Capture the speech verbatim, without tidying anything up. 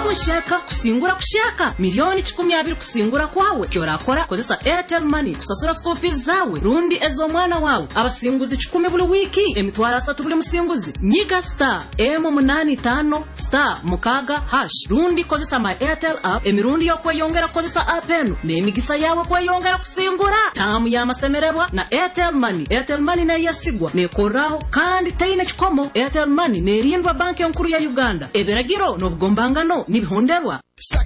mushaka kusingura kushaka milioni kikumi abiri kusingura kwawe kyorakora kozesa Airtel Money kusasura school fees zawe rundi ezo mwana wawe abasinguzi kikumi buli wiki emitwara asatu buli musinguzi nyiga star M munani tano star mukaga hash rundi kozesa my Airtel app emirundi yo kweyongera kozesa app eno nemigisa yawe kweyongera kusingura tamu ya masemererwa na Airtel Money. Airtel Money na yasigwa nekoraho kandi taina chikomo. Airtel Money nerindwa banki nkuru ya Uganda eberagiro no bugombangano nibihonderwa.